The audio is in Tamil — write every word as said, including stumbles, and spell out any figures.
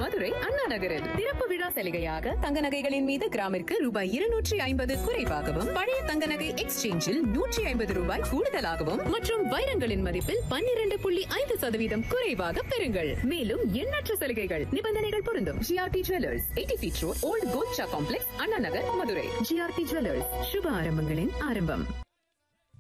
மதுரை அண்ணா நகரில் திறப்பு விழா சலுகையாக தங்க நகைகளின் மீது கிராமிற்கு ரூபாய் இருநூற்றி ஐம்பது குறைவாகவும், பழைய தங்க நகை எக்ஸ்சேஞ்சில் நூற்றி ஐம்பது ரூபாய் கூடுதலாகவும் மற்றும் வைரங்களின் மதிப்பில் பன்னிரண்டு புள்ளி ஐந்து சதவீதம் குறைவாக பெறுங்கள். மேலும் எண்ணற்ற சலுகைகள், நிபந்தனைகள் பொருந்தும். GRT jewellers, eighty feet road, volt Golcha complex, Anna Nagar, Madurai. GRT jewellers, சுப ஆரம்பங்களின் ஆரம்பம்.